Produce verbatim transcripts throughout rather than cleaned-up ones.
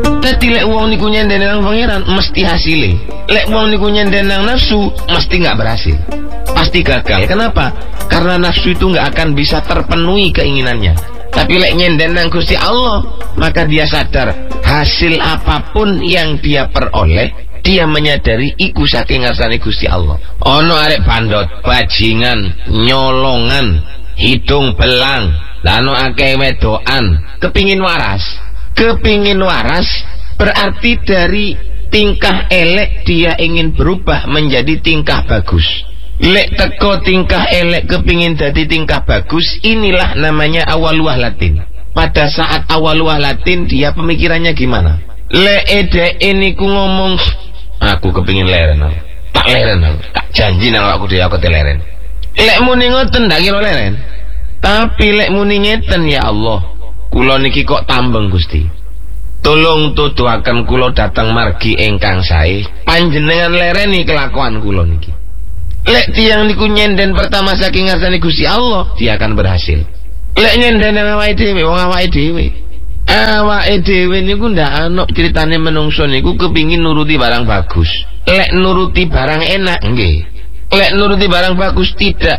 Dadi lek wong niku nyenden nang pangeran mesti hasile. Lek wong niku nyenden nang nafsu mesti nggak berhasil. Pasti gagal. Kenapa? Karena nafsu itu nggak akan bisa terpenuhi keinginannya. Tapi lek nyenden nang Gusti Allah, maka dia sadar hasil apapun yang dia peroleh, dia menyadari iku saking ngarsane Gusti Allah. Ono arek bandot, bajingan, nyolongan, hidung belang, lano akeh wedokan, kepingin waras. Kepingin waras berarti dari tingkah elek dia ingin berubah menjadi tingkah bagus. Lek teko tingkah elek kepingin jadi tingkah bagus, inilah namanya awal wahlatin. Pada saat awal wahlatin dia pemikirannya gimana? Lek ede ini ku ngomong, aku kepingin leren, tak leren, tak janji nang aku dia aku teleren. Lek muni ngoten ndak kira leren. Tapi lek muni ngeten, ya Allah, kula niki kok tambeng Gusti. Tolong tuduhaken kula datang margi ingkang sae. Panjenengan lereni kelakuan kula niki. Lek tiyang niku nyenden pertama saking ngarsane Gusti Allah, dia akan berhasil. Lek nyenden awake dhewe, wong awake dhewe. Awake dhewe niku ndak ana critane menungso niku kepingin nuruti barang bagus. Lek nuruti barang enak nggih. Lek nuruti barang bagus tidak.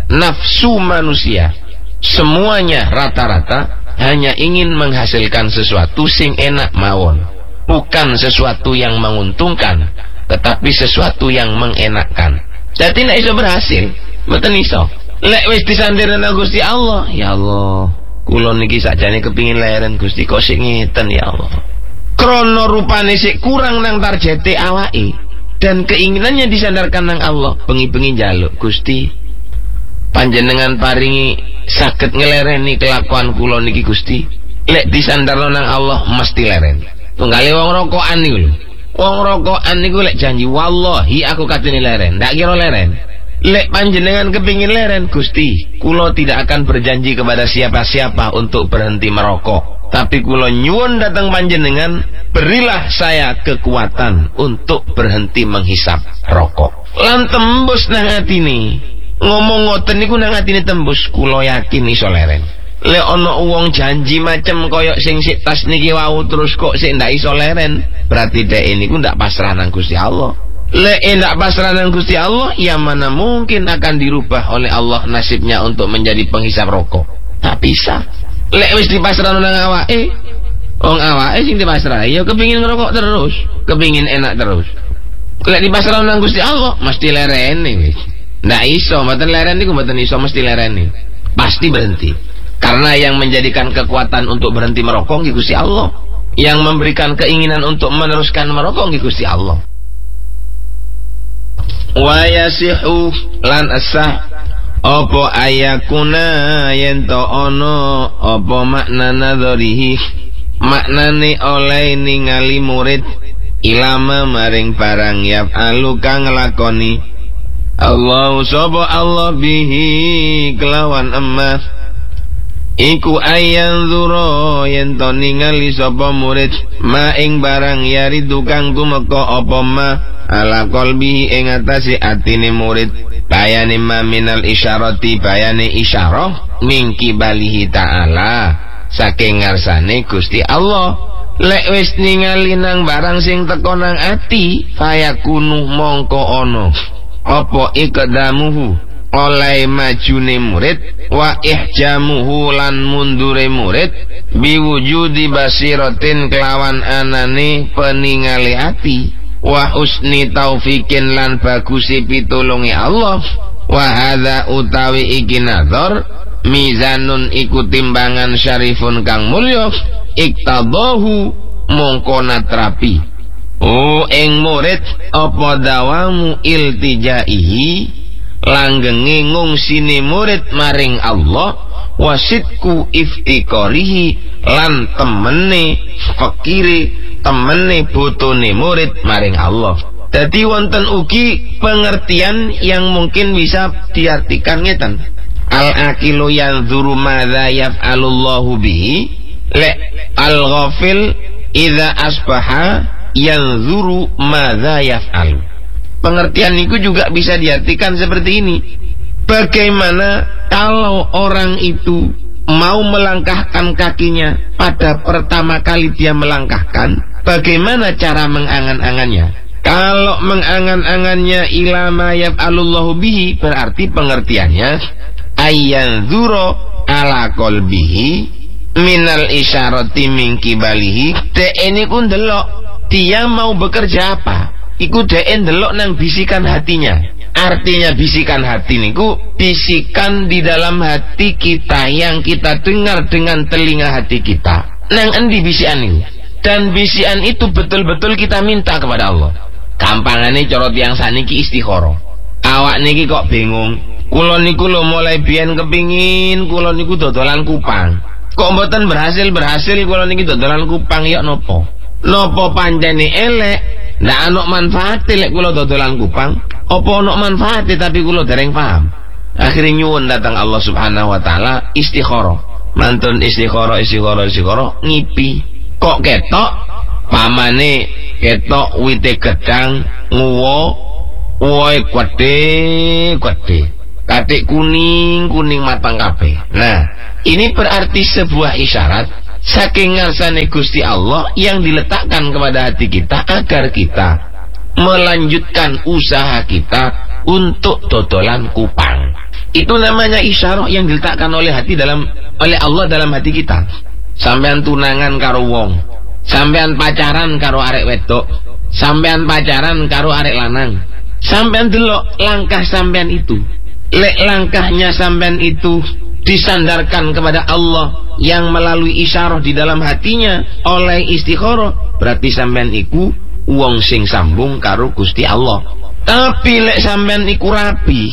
Nafsu manusia semuanya rata-rata hanya ingin menghasilkan sesuatu sing enak mawon, bukan sesuatu yang menguntungkan, tetapi sesuatu yang mengenakkan. Jadi nek iso berhasil, mboten iso. Lek wis disandir nang Gusti Allah, ya Allah, kula niki sakjane kepingin leren Gusti kok sik ngeten ya Allah. Krana rupane sik kurang nang targete awake dan keinginannya disandarkan nang Allah, bengi-bengi njaluk Gusti panjenengan paringi saged ngelereni kelakuan kula niki Gusti. Lek disandarno nang Allah mesti leren. Tunggale wong rokokan niku lho. Wong rokokan niku lek janji wallahi aku kadene leren, ndak kira leren. Lek panjenengan kepingin leren Gusti, kula tidak akan berjanji kepada siapa-siapa untuk berhenti merokok. Tapi kula nyuwun datang panjenengan, berilah saya kekuatan untuk berhenti menghisap rokok. Lan tembus nang atine. Ngomong ngoten niku nang atine tembus, kula yakin iso leren. Lek ana wong janji macem koyok sing sik tas niki wau terus kok sik ndak iso leren, berarti dhek niku ndak pasrah nang Gusti Allah. Lek ndak pasrah nang Gusti Allah, ya mana mungkin akan dirubah oleh Allah nasibnya untuk menjadi penghisap rokok. Tak bisa. Lek wis dipasrahno nang awake, wong awake sing dipasrah ya kepingin ngerokok terus, kepingin enak terus. Lek dipasrahno nang Gusti Allah, mesti lerene wis. Ndak iso, mboten leren niku mboten iso, mesti lereni. Pasti berhenti. Karena yang menjadikan kekuatan untuk berhenti merokok nggih Gusti Allah. Yang memberikan keinginan untuk meneruskan merokok nggih Gusti Allah. Wa yasihu lan asah apa ayakuna yen to ana apa makna nadzarihi, maknane oleh ningali murid ilama maring barang yaf'alu kang nglakoni Allah sapa Allah bihi kelawan emas iku ayan zuro yen to ningali sapa murid ma ing barang yari tukang tumeka apa ma ala qalbi ing atase atine murid bayane ma minal isyarati bayane isyarah mingki balihi ta'ala saking ngarsane Gusti Allah. Lek wis ningali nang barang sing teko nang ati fayakunu mongko ana apa ikdamuhu oleh majune murid wa ihjamuhu lan mundure murid biwujudi basiratin kelawan anane peningali ati wa husni taufikin lan bagusi pitulungi Allah wa hadza utawi iki nazar mizanun iku timbangan syarifun kang mulya iktadahu mongko natrapi oh ing murid apa dawamu iltijaihi langgenge ngungsine murid maring Allah wasitku iftikarihi lan temene fakire temene butune murid maring Allah. Jadi wonten ugi pengertian yang mungkin bisa diartikan ngeten, al-aqilu yanzuru madza yaf'alullahu bihi le al-ghafil idza asbaha yanzuru madza yaf'alu. Pengertian itu juga bisa diartikan seperti ini. Bagaimana kalau orang itu mau melangkahkan kakinya pada pertama kali dia melangkahkan, bagaimana cara mengangan-angannya? Kalau mengangan-angannya ilama yaf'alullahu bihi, berarti pengertiannya ayyanzuro ala qalbihi minal isyarati min kibalihi. De ini ku ndelok dia mau bekerja apa, iku de ndelok nang bisikan hatinya. Artinya bisikan hati niku bisikan di dalam hati kita yang kita dengar dengan telinga hati kita. Nang endi bisikan niku? Dan bisikan itu betul-betul kita minta kepada Allah. Gampangane cara tiyang saniki istikharah. Awak niki kok bingung. Kula niku lho mulai biyen kepingin kula niku dodolan kupang. Kok mboten berhasil-berhasil kula niki dodolan kupang ya napa? Napa pancene elek? Ndak ana manfaate lek kula dodolan kupang. Apa ana manfaate tapi kula dereng paham. Akhire nyuwun datang Allah Subhanahu wa taala istikharah. Mantun istikharah istikharah istikharah ngipi. Kok ketok pamane ketok wite gedang nguwo woe kwede kwede. Katik kuning-kuning matang kabeh. Nah, ini berarti sebuah isyarat saking ngarsane Gusti Allah yang diletakkan kepada hati kita agar kita melanjutkan usaha kita untuk dodolan kupang. Itu namanya isyarah yang diletakkan oleh hati dalam oleh Allah dalam hati kita. Sampean tunangan karo wong, sampean pacaran karo arek wedok, sampean pacaran karo arek lanang, sampean delok langkah sampean itu. Lek langkahnya sampean itu disandarkan kepada Allah yang melalui isyarah di dalam hatinya oleh istikharah, berarti sampean iku wong sing sambung karo Gusti Allah. Tapi lek sampean iku rapi,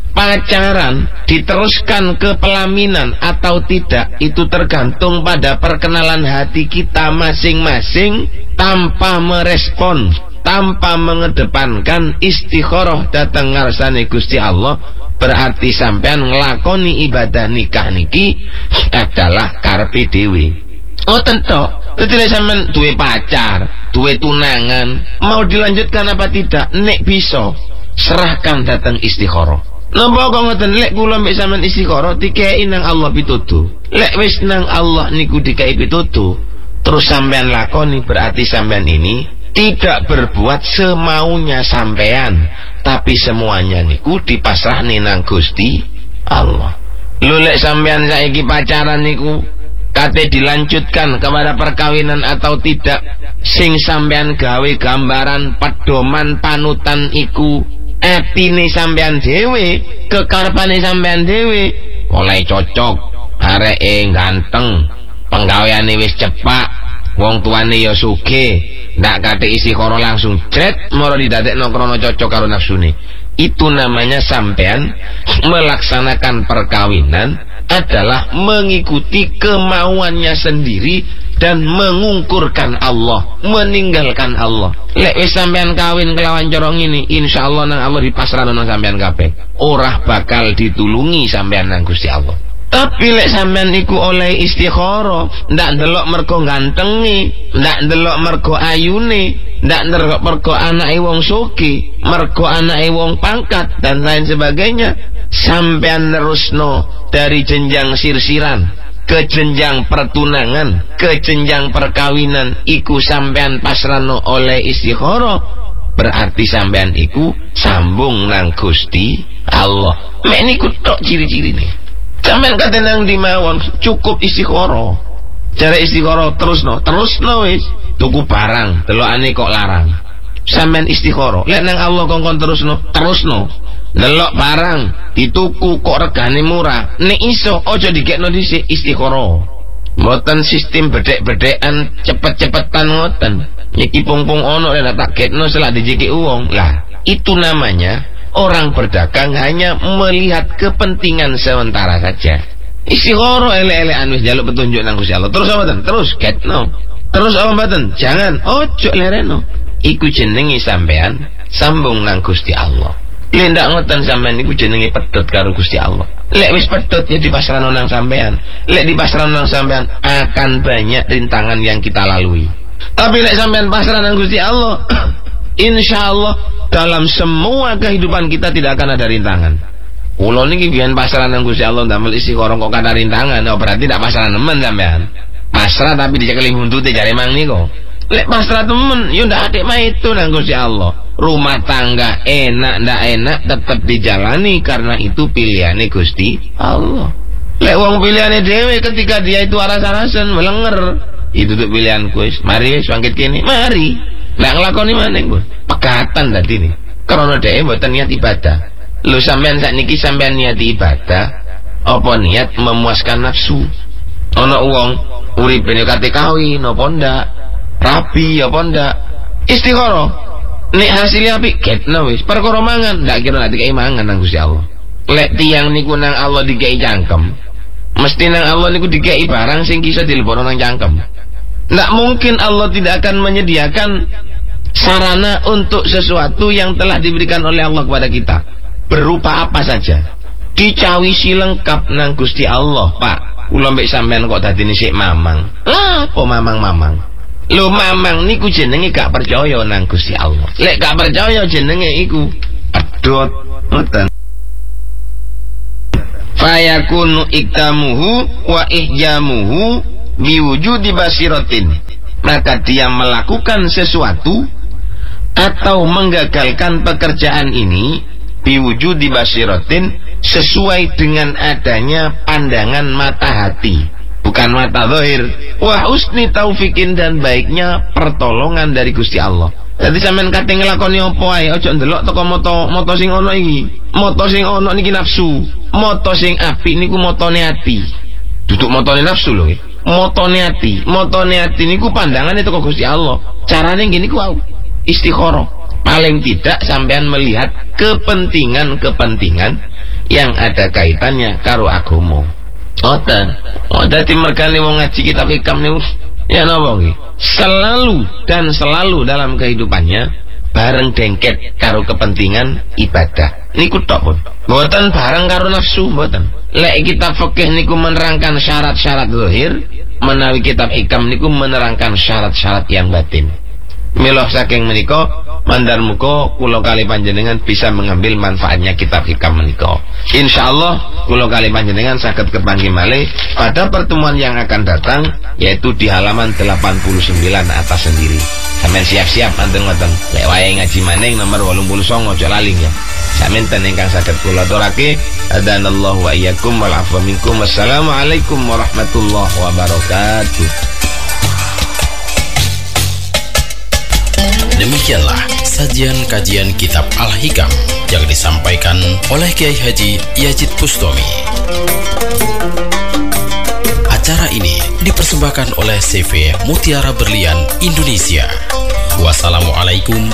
pacaran diteruskan ke pelaminan atau tidak, itu tergantung pada perkenalan hati kita masing-masing tanpa merespon, tanpa mengedepankan istikharah datang ngarsane Gusti Allah. Berarti sampean nglakoni ibadah nikah niki adalah karepe dhewe. Oh tentu, ketika sampean duwe pacar, duwe tunangan, mau dilanjutkan apa tidak? Nek bisa, serahkan datang istikharah. Napa kok ngoten? Lek kula mbek sampean istikharah dikei nang Allah pitutu. Lek wis nang Allah niku dikei pitutu, terus sampean lakoni, berarti sampean ini tidak berbuat semaunya sampean, tapi semuanya niku dipasrahne nang Gusti Allah. Lho lek sampean saiki pacaran niku kate dilanjutkan kepada perkawinan atau tidak, sing sampean gawe gambaran pedoman panutan iku epine sampean dhewe, kekarepane sampean dhewe, oleh cocok, areke ganteng, penggaweane wis cepak, wong tuane ya sugih, ndak kate istikharah langsung jret moro didadekno krana cocok karo nafsune. Itu namanya sampean melaksanakan perkawinan adalah mengikuti kemauannya sendiri dan mengungkurkan Allah, meninggalkan Allah. Lek wis sampean kawin kelawan corong ini, insyaallah nang Allah dipasrahno nang sampean kabeh. Ora bakal ditulungi sampean nang Gusti Allah. Tapi lek sampean iku oleh istikharah, ndak ndelok mergo gantenge, ndak ndelok mergo ayune, ndak ndelok mergo anake wong sugih, mergo anake wong pangkat dan lain sebagainya, sampean nerusno dari jenjang sirsiran ke jenjang pertunangan, ke jenjang perkawinan, iku sampean pasrano oleh istikharah, berarti sampean iku sambung nang Gusti Allah. Mek niku tok ciri-cirine. Sampean kate nang di mawon cukup istikharah. Cara istikharah terusno, terusno wis. Tuku barang, delokane kok larang. Sampean istikharah. Lek nang Allah kongkon terusno, terusno. Delok barang dituku kok regane murah, nek iso aja dikekno dhisik istikharah. Mboten sistem bedhek-bedhekan cepet-cepetan ngoten. Niki pung-pung ono lek tak gekno selak dijiki wong. Lah, itu namanya orang berdagang hanya melihat kepentingan sementara saja. Istikharah elek-elekan wis njaluk petunjuk nang Gusti Allah. Terus apa mboten? Terus gekno. Terus apa mboten? Jangan, ojo lereno. Iku jenenge sampean sambung nang Gusti Allah. Lek ndak ngoten sampean niku jenenge pedhot karo Gusti Allah. Lek wis pedhot ya dipasrahno nang sampean. Lek dipasrahno nang sampean akan banyak rintangan yang kita lalui. Tapi lek sampean pasrah nang Gusti Allah, insyaallah dalam semua kehidupan kita tidak akan ada rintangan. Kula niki biyen pasrah nang Gusti Allah ndamel istiqoroh kok kata rintangan, oh berarti ndak pasrah nemen sampean. Pasrah tapi dicekeli buntute jare mang niku. Lek pasrah temen yo ndak atik mah itu nang Gusti Allah. Rumah tangga enak ndak enak tetap dijalani karena itu pilihane Gusti Allah. Lek wong pilihane dhewe ketika dia itu aras-arasen melenger, itu tuh pilihan kuis. Mari wis bangkit kene, mari. Lek nglakoni maneh kuwi. Pegatan tadi nih. Karena dhewe mboten niat ibadah. Lu sampean sakniki sampean niat ibadah apa niat memuaskan nafsu? Ana wong uripene kate kawin apa ndak? Rabi apa ndak? Istikharah. Nek hasilnya apik ketno wis. Perkara mangan ndak kira nek dikai mangan nang Gusti Allah. Lek tiyang niku nang Allah dikai cangkem, mesti nang Allah niku dikai barang sing bisa dilebono nang cangkem. Ndak mungkin Allah tidak akan menyediakan sarana untuk sesuatu yang telah diberikan oleh Allah kepada kita. Berupa apa saja dicawisi lengkap nang Gusti Allah. Pak, kula mbek sampean kok dadine sik mamang. Lah apa mamang-mamang? Lho mamang niku jenenge gak percaya nang Gusti Allah. Lek gak percaya jenenge iku pedhot ngoten. Fayakunu iktamuhu wa ihjamuhu biwujudi basiratin. Maka dia melakukan sesuatu atau menggagalkan pekerjaan ini biwujudi basiratin sesuai dengan adanya pandangan mata hati, bukan mata zahir. Wa husni taufikin dan baiknya pertolongan dari Gusti Allah. Jadi sampean kate nglakoni apa ae aja ndelok teko moto moto sing ana iki. Moto sing ana niki nafsu. Moto sing apik niku motone ati. Duduk motone nafsu lho. Motone ati. Motone ati niku pandangane teko Gusti Allah. Carane ngene ku wau. Istikharah. Paling tidak sampean melihat kepentingan-kepentingan yang ada kaitannya karo agama. Ngoten. Oh dadi mergane wong ngaji kitab hikam niku ya napa nggih? Selalu dan selalu dalam kehidupannya bareng dengket karo kepentingan ibadah. Niku tok pun. Mboten bareng karo nafsu, mboten. Lek kitab fikih niku menerangkan syarat-syarat zahir, menawi kitab hikam niku menerangkan syarat-syarat yang batin. Miloh saking menika mandar muka kula kali panjenengan bisa mengambil manfaatnya kitab hikam menika. Insyaallah kula kali panjenengan saged kepanggih malih pada pertemuan yang akan datang, yaitu di halaman delapan puluh sembilan atas sendiri. Sampeyan siap-siap anten ngoten. Lek wayahe ngaji maning nomor delapan puluh sembilan aja lali ya. Saminten ingkang saged kula aturake, adanallahu wa iyyakum wal afwa minkum. Wassalamualaikum warahmatullahi wabarakatuh. Demikianlah sajian kajian kitab Al-Hikam yang disampaikan oleh Kiai Haji Yazid Bustami. Acara ini dipersembahkan oleh C V Mutiara Berlian Indonesia. Wassalamualaikum